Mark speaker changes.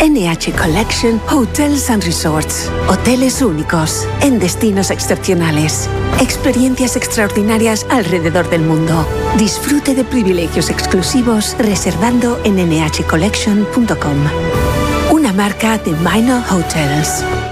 Speaker 1: NH Collection Hotels and Resorts. Hoteles únicos, en destinos excepcionales. Experiencias extraordinarias alrededor del mundo. Disfrute de privilegios exclusivos reservando en nhcollection.com. Una marca de Minor Hotels.